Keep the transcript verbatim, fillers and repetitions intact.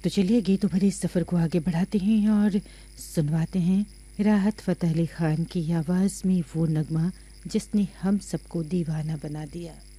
तो चलिए गीतों भरे इस सफ़र को आगे बढ़ाते हैं और सुनवाते हैं राहत फ़तेह अली ख़ान की आवाज़ में वो नगमा जिसने हम सबको दीवाना बना दिया।